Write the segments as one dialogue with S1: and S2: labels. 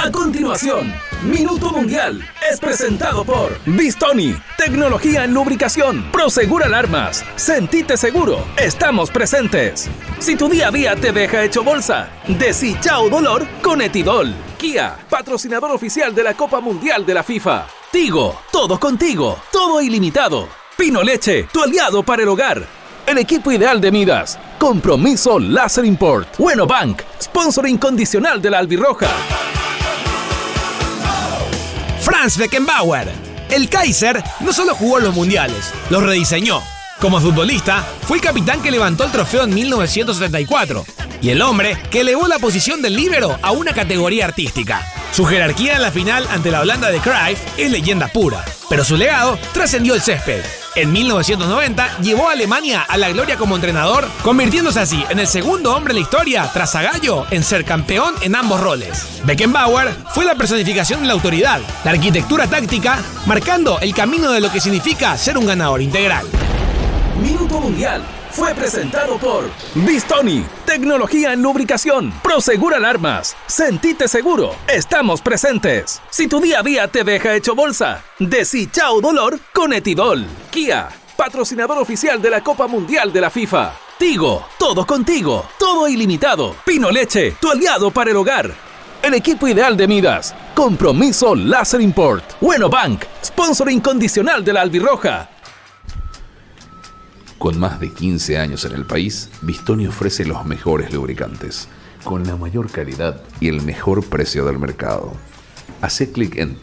S1: A continuación, Minuto Mundial es presentado por Bistoni, tecnología en lubricación, Prosegur Alarmas, sentite seguro, estamos presentes. Si tu día a día te deja hecho bolsa, decí chao dolor con Etidol. Kia, patrocinador oficial de la Copa Mundial de la FIFA. Tigo, todo contigo, todo ilimitado. Pino Leche, tu aliado para el hogar. El equipo ideal de Midas. Compromiso Láser Import. Bueno Bank, sponsor incondicional de la albirroja.
S2: Franz Beckenbauer. El Kaiser no solo jugó los mundiales, los rediseñó. Como futbolista, fue el capitán que levantó el trofeo en 1974 y el hombre que elevó la posición del líbero a una categoría artística. Su jerarquía en la final ante la Holanda de Cruyff es leyenda pura, pero su legado trascendió el césped. En 1990 llevó a Alemania a la gloria como entrenador, convirtiéndose así en el segundo hombre en la historia, tras Zagallo, en ser campeón en ambos roles. Beckenbauer fue la personificación de la autoridad, la arquitectura táctica, marcando el camino de lo que significa ser un ganador integral.
S1: Minuto Mundial fue presentado por Bistoni, tecnología en lubricación, Prosegur Alarmas, sentite seguro, estamos presentes. Si tu día a día te deja hecho bolsa, decí chao dolor con Etidol. Kia, patrocinador oficial de la Copa Mundial de la FIFA. Tigo, todo contigo, todo ilimitado. Pino Leche, tu aliado para el hogar. El equipo ideal de Midas. Compromiso Láser Import. Bueno Bank, sponsor incondicional de la albirroja.
S3: Con más de 15 años en el país, Bistoni ofrece los mejores lubricantes, con la mayor calidad y el mejor precio del mercado. Hacé clic en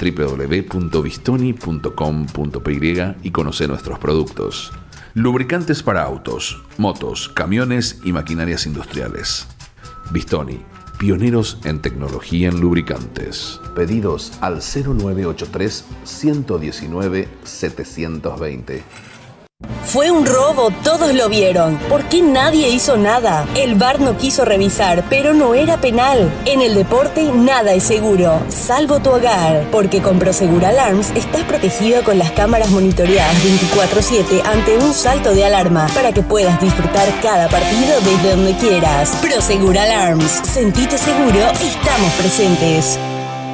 S3: www.bistoni.com.py y conoce nuestros productos. Lubricantes para autos, motos, camiones y maquinarias industriales. Bistoni, pioneros en tecnología en lubricantes. Pedidos al 0983 119 720.
S4: Fue un robo, todos lo vieron. ¿Por qué nadie hizo nada? El VAR no quiso revisar, pero no era penal. En el deporte nada es seguro, salvo tu hogar. Porque con Prosegur Alarms estás protegido con las cámaras monitoreadas 24/7 ante un salto de alarma, para que puedas disfrutar cada partido desde donde quieras. Prosegur Alarms, sentite seguro, estamos presentes.